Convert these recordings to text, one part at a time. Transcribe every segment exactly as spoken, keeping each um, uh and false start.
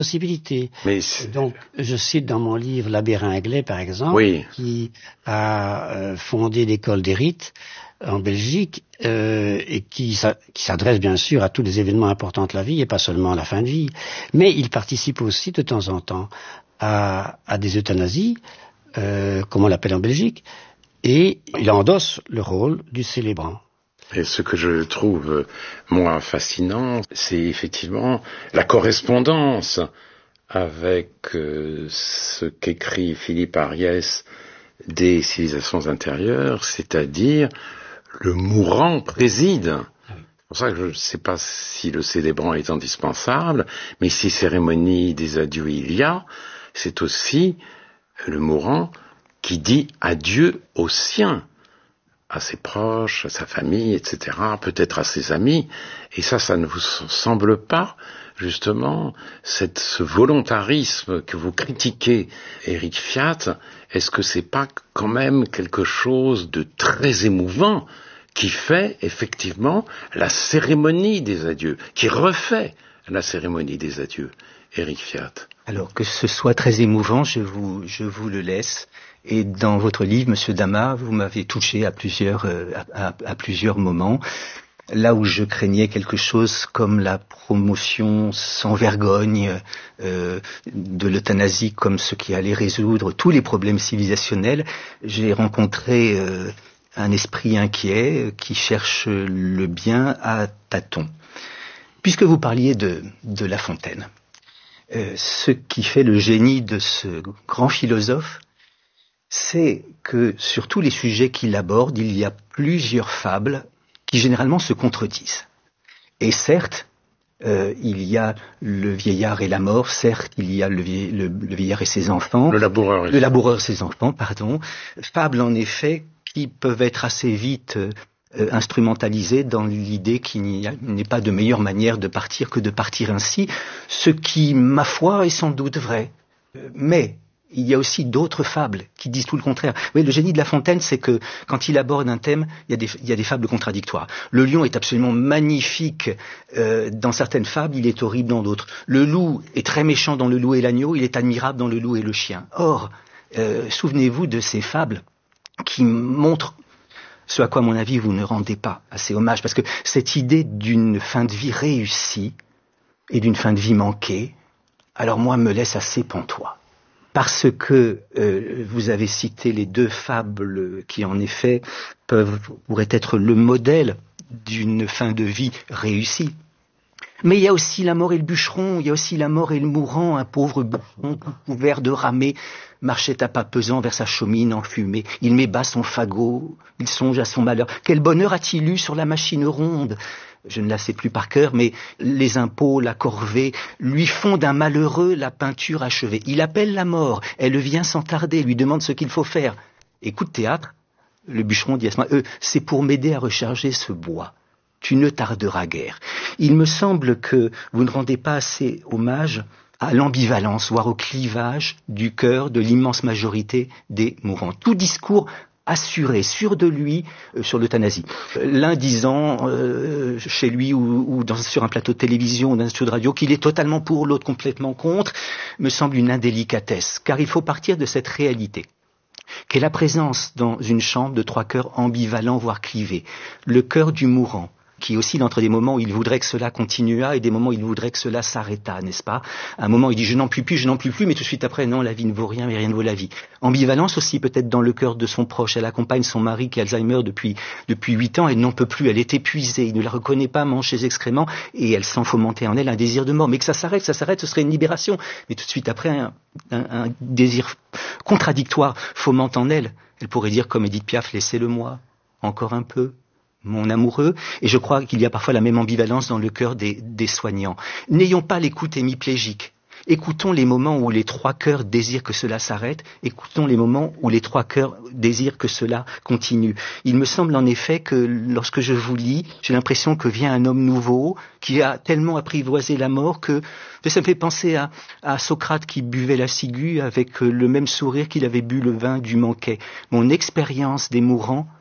possibilité. Mais donc, je cite dans mon livre l'abbé Ringlet, par exemple, oui. qui a euh, fondé l'école des rites en Belgique euh, et qui, qui s'adresse bien sûr à tous les événements importants de la vie et pas seulement à la fin de vie. Mais il participe aussi de temps en temps à, à des euthanasies, euh, comme on l'appelle en Belgique, et il endosse le rôle du célébrant. Et ce que je trouve, moi, fascinant, c'est effectivement la correspondance avec euh, ce qu'écrit Philippe Ariès des civilisations intérieures, c'est-à-dire le mourant préside. C'est pour ça que je ne sais pas si le célébrant est indispensable, mais si cérémonie des adieux il y a, c'est aussi le mourant qui dit adieu aux siens, à ses proches, à sa famille, et cetera, peut-être à ses amis. Et ça, ça ne vous semble pas, justement, cette, ce volontarisme que vous critiquez, Éric Fiat, est-ce que c'est pas quand même quelque chose de très émouvant qui fait, effectivement, la cérémonie des adieux, qui refait la cérémonie des adieux, Éric Fiat? Alors, que ce soit très émouvant, je vous, je vous le laisse. Et dans votre livre, Monsieur Damas, vous m'avez touché à plusieurs, euh, à, à, à plusieurs moments. Là où je craignais quelque chose comme la promotion sans vergogne euh, de l'euthanasie comme ce qui allait résoudre tous les problèmes civilisationnels, j'ai rencontré euh, un esprit inquiet qui cherche le bien à tâtons. Puisque vous parliez de, de La Fontaine, euh, ce qui fait le génie de ce grand philosophe, c'est que sur tous les sujets qu'il aborde, il y a plusieurs fables qui généralement se contredisent. Et certes, euh, il y a le vieillard et la mort, certes, il y a le, vieil, le, le vieillard et ses enfants, le laboureur, le laboureur et ses enfants, pardon, fables en effet qui peuvent être assez vite euh, instrumentalisées dans l'idée qu'il n'y a, n'est pas de meilleure manière de partir que de partir ainsi, ce qui, ma foi, est sans doute vrai. Mais il y a aussi d'autres fables qui disent tout le contraire. Oui, le génie de La Fontaine, c'est que quand il aborde un thème, il y a des, il y a des fables contradictoires. Le lion est absolument magnifique euh, dans certaines fables, il est horrible dans d'autres. Le loup est très méchant dans Le Loup et l'agneau, il est admirable dans Le Loup et le chien. Or, euh, souvenez-vous de ces fables qui montrent ce à quoi, à mon avis, vous ne rendez pas assez hommage, parce que cette idée d'une fin de vie réussie et d'une fin de vie manquée, alors moi, me laisse assez pantois. Parce que euh, vous avez cité les deux fables qui, en effet, peuvent pourraient être le modèle d'une fin de vie réussie. Mais il y a aussi la mort et le bûcheron, il y a aussi la mort et le mourant, un pauvre bûcheron couvert de ramée marchait à pas pesant vers sa chaumine enfumée. Il met bas son fagot, il songe à son malheur. Quel bonheur a-t-il eu sur la machine ronde ? Je ne la sais plus par cœur, mais les impôts, la corvée, lui font d'un malheureux la peinture achevée. Il appelle la mort, elle vient sans tarder, lui demande ce qu'il faut faire. Et coup de théâtre, le bûcheron dit à ce moment, euh, c'est pour m'aider à recharger ce bois. Tu ne tarderas guère. Il me semble que vous ne rendez pas assez hommage à l'ambivalence, voire au clivage du cœur de l'immense majorité des mourants. Tout discours assuré, sûr de lui, euh, sur l'euthanasie. L'un disant euh, chez lui ou, ou dans, sur un plateau de télévision ou dans un studio de radio qu'il est totalement pour, l'autre complètement contre, me semble une indélicatesse, car il faut partir de cette réalité, qu'est la présence dans une chambre de trois cœurs ambivalents, voire clivés. Le cœur du mourant, qui oscille entre des moments où il voudrait que cela continuât et des moments où il voudrait que cela s'arrêtât, n'est-ce pas? À un moment, il dit « je n'en puis plus, je n'en puis plus », mais tout de suite après, non, la vie ne vaut rien, mais rien ne vaut la vie. Ambivalence aussi peut-être dans le cœur de son proche. Elle accompagne son mari qui a Alzheimer depuis depuis huit ans, elle n'en peut plus, elle est épuisée, il ne la reconnaît pas, mange ses excréments, et elle sent fomenter en elle un désir de mort. Mais que ça s'arrête, ça s'arrête, ce serait une libération. Mais tout de suite après, un, un, un désir contradictoire fomente en elle. Elle pourrait dire, comme Édith Piaf, « laissez-le-moi, encore un peu ». Mon amoureux, et je crois qu'il y a parfois la même ambivalence dans le cœur des, des soignants. N'ayons pas l'écoute hémiplégique. Écoutons les moments où les trois cœurs désirent que cela s'arrête, écoutons les moments où les trois cœurs désirent que cela continue. Il me semble en effet que lorsque je vous lis, j'ai l'impression que vient un homme nouveau qui a tellement apprivoisé la mort que ça me fait penser à, à Socrate qui buvait la ciguë avec le même sourire qu'il avait bu le vin du Manquet. Mon expérience des mourants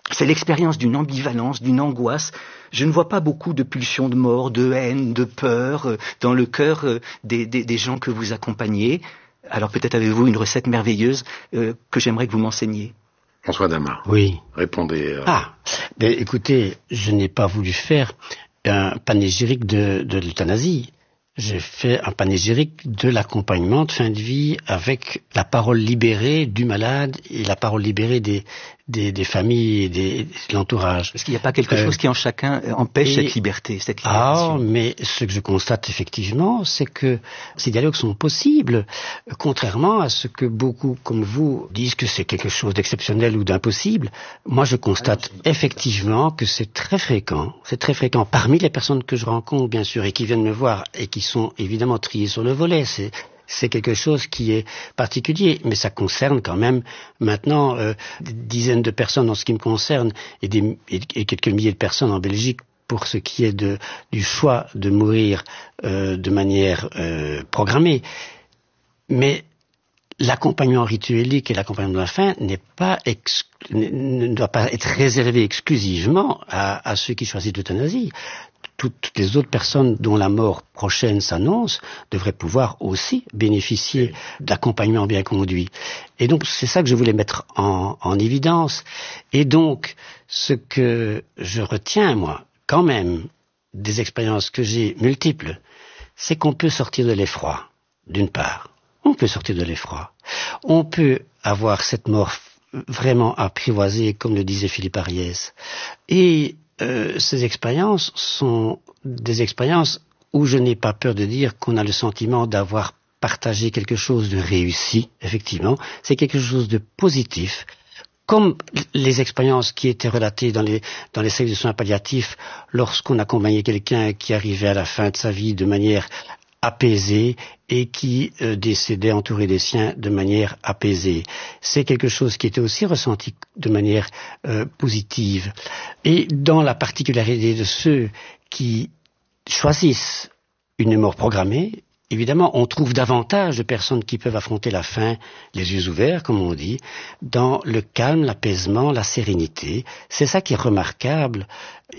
C'est l'expérience d'une ambivalence, d'une angoisse. Je ne vois pas beaucoup de pulsions de mort, de haine, de peur euh, dans le cœur euh, des, des, des gens que vous accompagnez. Alors peut-être avez-vous une recette merveilleuse euh, que j'aimerais que vous m'enseigniez. François Damas. Oui. Répondez. Euh... Ah, ben écoutez, je n'ai pas voulu faire un panégyrique de, de l'euthanasie. J'ai fait un panégyrique de l'accompagnement de fin de vie avec la parole libérée du malade et la parole libérée des, des, des familles et des, de l'entourage. Est-ce qu'il n'y a pas quelque euh, chose qui en chacun empêche et, cette liberté, cette libération? Ah, mais ce que je constate effectivement, c'est que ces dialogues sont possibles, contrairement à ce que beaucoup comme vous disent que c'est quelque chose d'exceptionnel ou d'impossible. Moi, je constate effectivement que c'est très fréquent, c'est très fréquent parmi les personnes que je rencontre, bien sûr, et qui viennent me voir et qui sont évidemment triées sur le volet. C'est C'est quelque chose qui est particulier, mais ça concerne quand même maintenant euh, des dizaines de personnes en ce qui me concerne et, des, et, et quelques milliers de personnes en Belgique pour ce qui est de, du choix de mourir euh, de manière euh, programmée. Mais l'accompagnement rituelique et l'accompagnement de la fin n'est pas ex, ne doit pas être réservé exclusivement à, à ceux qui choisissent l'euthanasie. Toutes les autres personnes dont la mort prochaine s'annonce devraient pouvoir aussi bénéficier d'accompagnement bien conduit. Et donc, c'est ça que je voulais mettre en, en évidence. Et donc, ce que je retiens, moi, quand même, des expériences que j'ai multiples, c'est qu'on peut sortir de l'effroi, d'une part. On peut sortir de l'effroi. On peut avoir cette mort vraiment apprivoisée, comme le disait Philippe Ariès. Et Euh, ces expériences sont des expériences où je n'ai pas peur de dire qu'on a le sentiment d'avoir partagé quelque chose de réussi, effectivement. C'est quelque chose de positif. Comme les expériences qui étaient relatées dans les, dans les services de soins palliatifs lorsqu'on accompagnait quelqu'un qui arrivait à la fin de sa vie de manière apaisée et qui euh, décédait entouré des siens de manière apaisée. C'est quelque chose qui était aussi ressenti de manière euh, positive. Et dans la particularité de ceux qui choisissent une mort programmée, évidemment, on trouve davantage de personnes qui peuvent affronter la fin, les yeux ouverts, comme on dit, dans le calme, l'apaisement, la sérénité. C'est ça qui est remarquable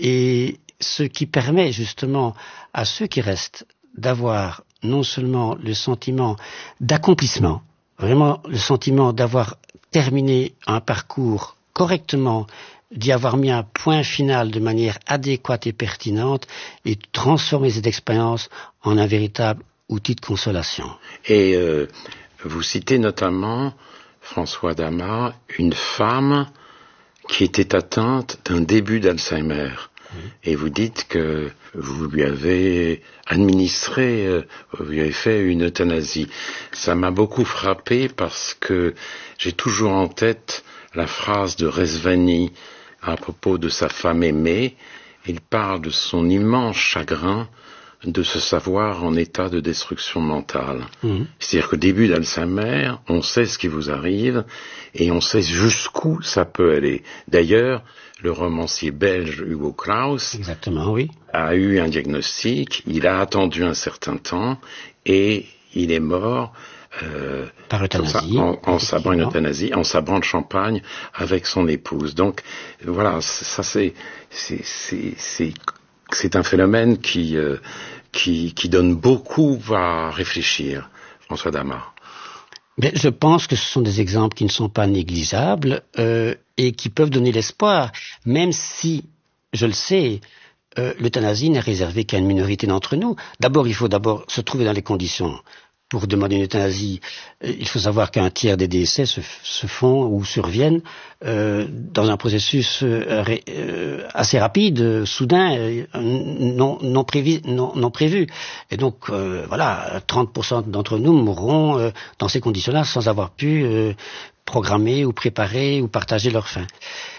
et ce qui permet justement à ceux qui restent d'avoir non seulement le sentiment d'accomplissement, vraiment le sentiment d'avoir terminé un parcours correctement, d'y avoir mis un point final de manière adéquate et pertinente et transformer cette expérience en un véritable outil de consolation. Et euh, vous citez notamment, François Damas, une femme qui était atteinte d'un début d'Alzheimer. Et vous dites que vous lui avez administré, euh, vous lui avez fait une euthanasie. Ça m'a beaucoup frappé parce que j'ai toujours en tête la phrase de Rezvani à propos de sa femme aimée. Il parle de son immense chagrin de se savoir en état de destruction mentale. Mmh. C'est-à-dire qu'au début d'Alzheimer, on sait ce qui vous arrive et on sait jusqu'où ça peut aller. D'ailleurs, le romancier belge Hugo Claus Exactement, oui. a eu un diagnostic, il a attendu un certain temps et il est mort euh, par euthanasie, ça, en, en sabrant une euthanasie, en sabrant de champagne avec son épouse. Donc voilà, ça c'est c'est c'est c'est, c'est un phénomène qui euh, qui qui donne beaucoup à réfléchir, François Damas. Mais je pense que ce sont des exemples qui ne sont pas négligeables euh, et qui peuvent donner l'espoir, même si, je le sais, euh, l'euthanasie n'est réservée qu'à une minorité d'entre nous. D'abord, il faut d'abord se trouver dans les conditions. Pour demander une euthanasie, euh, il faut savoir qu'un tiers des décès se, se font ou surviennent euh, dans un processus euh, ré, euh, assez rapide, euh, soudain, euh, non, non, prévu, non, non prévu. Et donc, euh, voilà, trente pour cent d'entre nous mourront euh, dans ces conditions-là sans avoir pu euh, programmer ou préparer ou partager leur fin.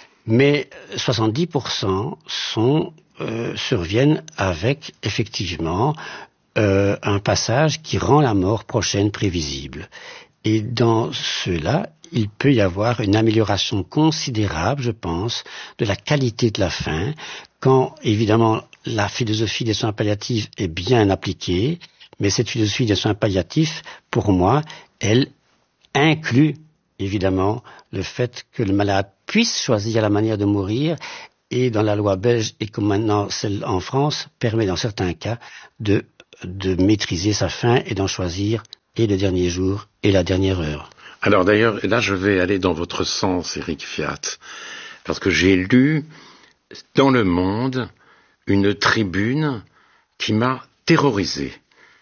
Mais soixante-dix pour cent sont, euh, surviennent avec, effectivement, Euh, un passage qui rend la mort prochaine prévisible. Et dans cela, il peut y avoir une amélioration considérable, je pense, de la qualité de la fin, quand, évidemment, la philosophie des soins palliatifs est bien appliquée, mais cette philosophie des soins palliatifs, pour moi, elle inclut évidemment le fait que le malade puisse choisir la manière de mourir, et dans la loi belge et comme maintenant celle en France, permet dans certains cas de, de maîtriser sa fin et d'en choisir et le dernier jour et la dernière heure. Alors d'ailleurs, là je vais aller dans votre sens, Éric Fiat, parce que j'ai lu dans Le Monde une tribune qui m'a terrorisé,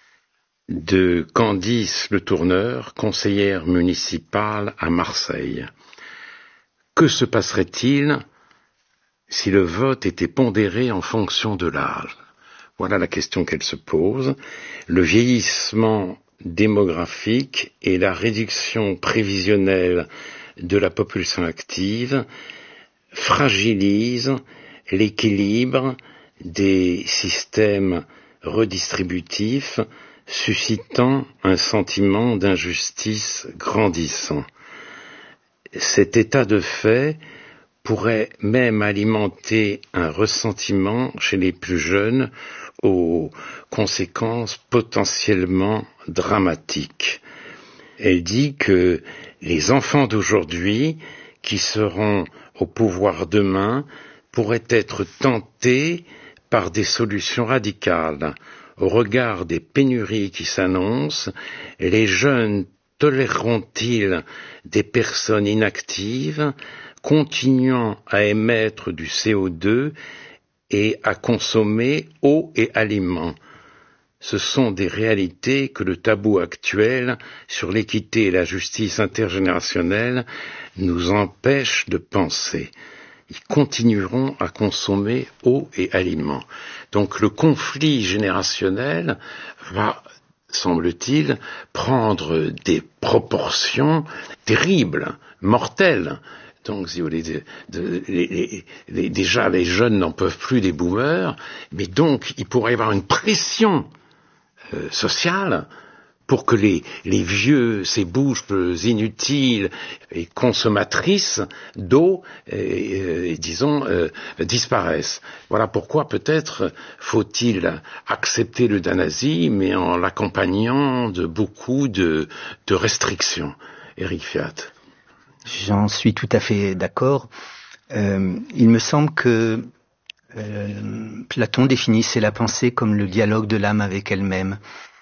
de Candice Le Tourneur, conseillère municipale à Marseille. Que se passerait-il si le vote était pondéré en fonction de l'âge? Voilà la question qu'elle se pose. Le vieillissement démographique et la réduction prévisionnelle de la population active fragilisent l'équilibre des systèmes redistributifs, suscitant un sentiment d'injustice grandissant. Cet état de fait pourrait même alimenter un ressentiment chez les plus jeunes aux conséquences potentiellement dramatiques. Elle dit que les enfants d'aujourd'hui, qui seront au pouvoir demain, pourraient être tentés par des solutions radicales. Au regard des pénuries qui s'annoncent, les jeunes toléreront-ils des personnes inactives, continuant à émettre du C O deux et à consommer eau et aliments? Ce sont des réalités que le tabou actuel sur l'équité et la justice intergénérationnelle nous empêche de penser. Ils continueront à consommer eau et aliments. Donc le conflit générationnel va, semble-t-il, prendre des proportions terribles, mortelles. Donc, si vous voulez, de, de, les, les, déjà les jeunes n'en peuvent plus des boomers, mais donc il pourrait y avoir une pression euh, sociale pour que les, les vieux, ces bouches inutiles et consommatrices d'eau, et, et, disons, euh, disparaissent. Voilà pourquoi peut-être faut-il accepter l'euthanasie, mais en l'accompagnant de beaucoup de, de restrictions. Éric Fiat. J'en suis tout à fait d'accord. Euh, il me semble que euh, Platon définissait la pensée comme le dialogue de l'âme avec elle-même.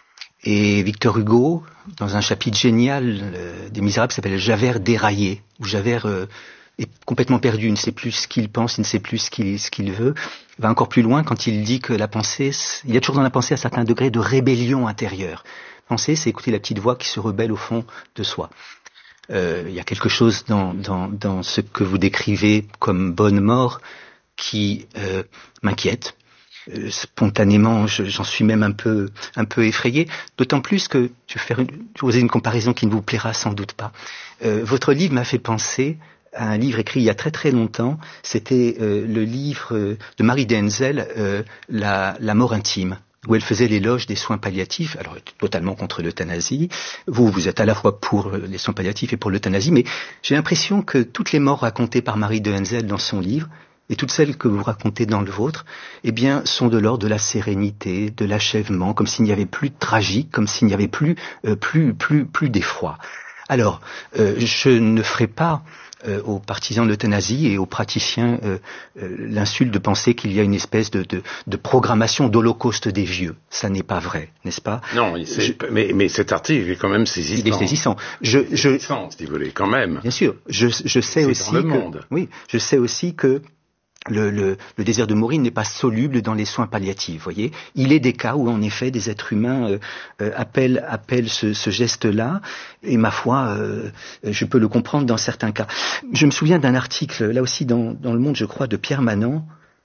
Et Victor Hugo, dans un chapitre génial euh, des Misérables, s'appelle Javert déraillé, où Javert euh, est complètement perdu, il ne sait plus ce qu'il pense, il ne sait plus ce qu'il, ce qu'il veut. Il va encore plus loin quand il dit que la pensée, il y a toujours dans la pensée un certain degré de rébellion intérieure. Penser, c'est écouter la petite voix qui se rebelle au fond de soi. Euh, il y a quelque chose dans, dans, dans ce que vous décrivez comme bonne mort qui euh, m'inquiète. Euh, spontanément, je, j'en suis même un peu, un peu effrayé. D'autant plus que, je vais faire une, je vais oser une comparaison qui ne vous plaira sans doute pas. Euh, votre livre m'a fait penser à un livre écrit il y a très très longtemps. C'était euh, le livre de Marie Denzel, euh, la, la mort intime, où elle faisait l'éloge des soins palliatifs, alors totalement contre l'euthanasie. Vous, vous êtes à la fois pour les soins palliatifs et pour l'euthanasie, mais j'ai l'impression que toutes les morts racontées par Marie de Denzel dans son livre, et toutes celles que vous racontez dans le vôtre, eh bien, sont de l'ordre de la sérénité, de l'achèvement, comme s'il n'y avait plus de tragique, comme s'il n'y avait plus, euh, plus, plus, plus d'effroi. Alors, euh, je ne ferai pas euh, aux partisans de l'euthanasie et aux praticiens euh, euh, l'insulte de penser qu'il y a une espèce de, de, de programmation d'holocauste des vieux. Ça n'est pas vrai, n'est-ce pas? Non, c'est, je, mais, mais cet article est quand même saisissant. Il est saisissant. Je, je, saisissant, si vous voulez, quand même. Bien sûr. Je, je sais c'est aussi dans le que, monde. oui, je sais aussi que Le, le, le désir de mourir n'est pas soluble dans les soins palliatifs, voyez. Il est des cas où, en effet, des êtres humains euh, euh, appellent, appellent ce, ce geste-là, et ma foi, euh, je peux le comprendre dans certains cas. Je me souviens d'un article, là aussi dans, dans Le Monde, je crois, de Pierre Manant,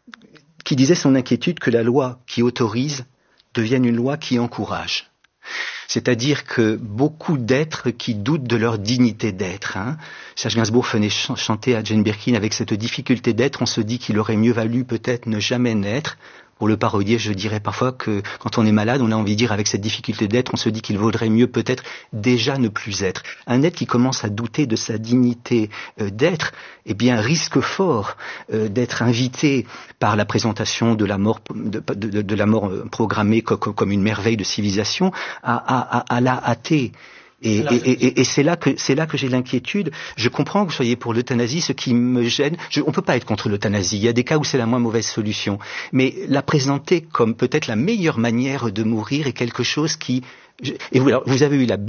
qui disait son inquiétude que la loi qui autorise devienne une loi qui encourage. C'est-à-dire que beaucoup d'êtres qui doutent de leur dignité d'être, hein. Serge Gainsbourg venait ch- chanter à Jane Birkin avec cette difficulté d'être, on se dit qu'il aurait mieux valu peut-être ne jamais naître. Pour le parodier, je dirais parfois que quand on est malade, on a envie de dire avec cette difficulté d'être, on se dit qu'il vaudrait mieux peut-être déjà ne plus être. Un être qui commence à douter de sa dignité euh, d'être, eh bien risque fort euh, d'être invité par la présentation de la mort, de, de, de la mort programmée comme, comme une merveille de civilisation à, à, à, à la hâter. Et, et, et, et c'est là que c'est là que j'ai l'inquiétude. Je comprends que vous soyez pour l'euthanasie. Ce qui me gêne, je, on peut pas être contre l'euthanasie. Il y a des cas où c'est la moins mauvaise solution, mais la présenter comme peut-être la meilleure manière de mourir est quelque chose qui. Et vous, alors, vous avez eu la